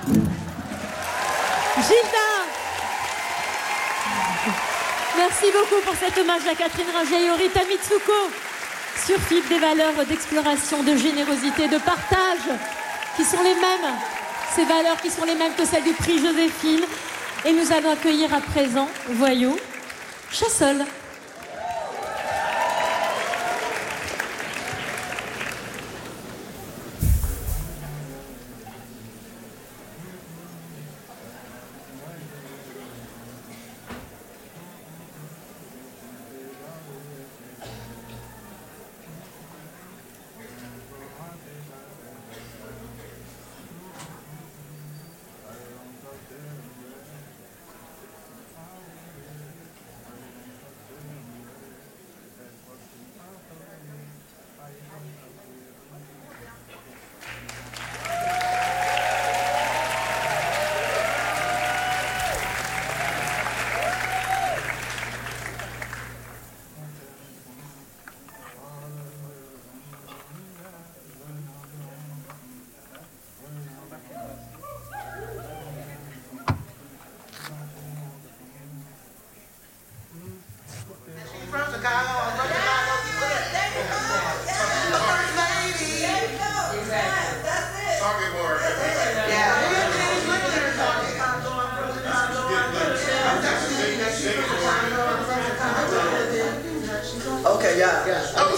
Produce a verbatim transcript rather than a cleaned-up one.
Gilda. Merci beaucoup pour cet hommage à Catherine Ringer et Rita Mitsuko sur F I B, des valeurs d'exploration, de générosité, de partage qui sont les mêmes, ces valeurs qui sont les mêmes que celles du prix Joséphine. Et nous allons accueillir à présent, voyons, Chassol. Okay, yeah, yeah.